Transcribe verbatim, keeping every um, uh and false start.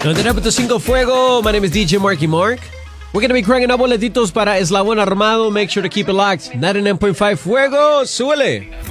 ninety-nine point five Fuego. My name is D J Marky Mark. We're going to be cranking up boletitos para Eslabón Armado. Make sure to keep it locked. ninety-nine point five Fuego. Súbele.